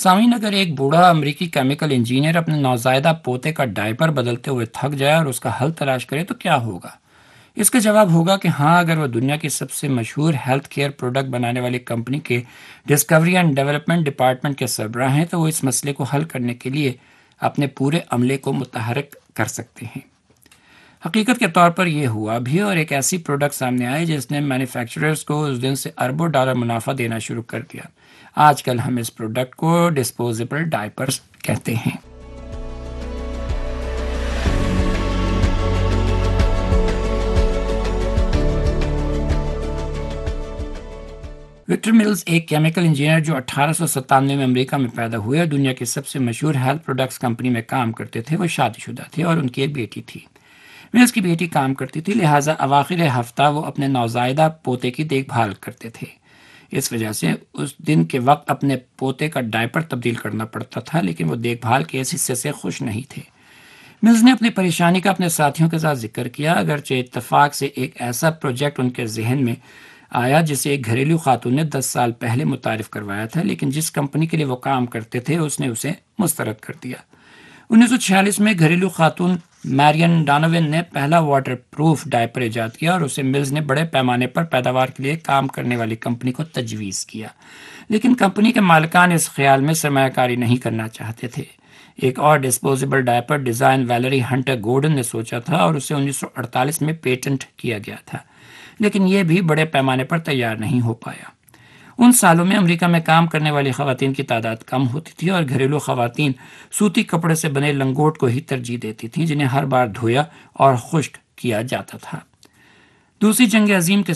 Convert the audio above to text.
سامعین، اگر ایک بوڑھا امریکی کیمیکل انجینئر اپنے نوزائیدہ پوتے کا ڈائپر بدلتے ہوئے تھک جائے اور اس کا حل تلاش کرے تو کیا ہوگا؟ اس کا جواب ہوگا کہ ہاں، اگر وہ دنیا کی سب سے مشہور ہیلتھ کیئر پروڈکٹ بنانے والی کمپنی کے ڈسکوری اینڈ ڈیولپمنٹ ڈپارٹمنٹ کے سربراہ ہیں تو وہ اس مسئلے کو حل کرنے کے لیے اپنے پورے عملے کو متحرک کر سکتے ہیں۔ حقیقت کے طور پر یہ ہوا بھی، اور ایک ایسی پروڈکٹ سامنے آئی جس نے مینوفیکچررز کو اس دن سے اربوں ڈالر منافع دینا شروع کر دیا۔ آج کل ہم اس پروڈکٹ کو ڈسپوزیبل ڈائپرز کہتے ہیں۔ وکٹر ملز ایک کیمیکل انجینئر جو 1897 میں امریکہ میں پیدا ہوئے اور دنیا کی سب سے مشہور ہیلتھ پروڈکٹس کمپنی میں کام کرتے تھے، وہ شادی شدہ تھے اور ان کی ایک بیٹی تھی۔ ملز کی بیٹی کام کرتی تھی، لہٰذا اواخر ہفتہ وہ اپنے نوزائیدہ پوتے کی دیکھ بھال کرتے تھے۔ اس وجہ سے اس دن کے وقت اپنے پوتے کا ڈائپر تبدیل کرنا پڑتا تھا، لیکن وہ دیکھ بھال کے اس حصے سے خوش نہیں تھے۔ ملز نے اپنی پریشانی کا اپنے ساتھیوں کے ساتھ ذکر کیا، اگرچہ اتفاق سے ایک ایسا پروجیکٹ ان کے ذہن میں آیا جسے ایک گھریلو خاتون نے 10 سال پہلے متعارف کروایا تھا، لیکن جس کمپنی کے لیے وہ کام کرتے تھے اس نے اسے مسترد کر دیا۔ 1946 میں گھریلو خاتون میرین ڈانوین نے پہلا واٹر پروف ڈائپر ایجاد کیا اور اسے ملز نے بڑے پیمانے پر پیداوار کے لیے کام کرنے والی کمپنی کو تجویز کیا، لیکن کمپنی کے مالکان اس خیال میں سرمایہ کاری نہیں کرنا چاہتے تھے۔ ایک اور disposable diaper design Valerie Hunter Gordon نے سوچا تھا اور اسے 1948 میں پیٹنٹ کیا گیا تھا، لیکن یہ بھی بڑے پیمانے پر تیار نہیں ہو پایا۔ ان سالوں میں امریکہ میں کام کرنے والی خواتین کی تعداد کم ہوتی تھی اور گھریلو خواتین سوتی کپڑے سے بنے لنگوٹ کو ہی ترجیح دیتی تھیں، جنہیں ہر بار دھویا اور خشک کیا جاتا تھا۔ دوسری جنگ عظیم کے